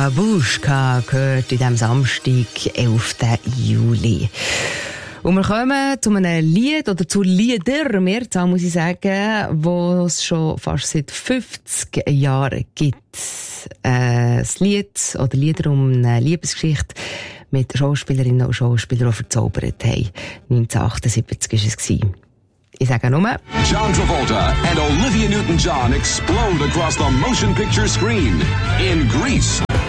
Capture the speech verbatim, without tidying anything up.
Babuschka gehört in diesem Samstag, elften Juli. Und wir kommen zu einem Lied, oder zu Lieder, Mehrzahl muss ich sagen, die es schon fast seit fünfzig Jahren gibt. Äh, das Lied oder Lieder um eine Liebesgeschichte mit Schauspielerinnen und Schauspielern, die verzaubert haben. neunzehnhundertachtundsiebzig war es. Ich sage nur... John Travolta and Olivia Newton-John explode across the motion picture screen in Grease.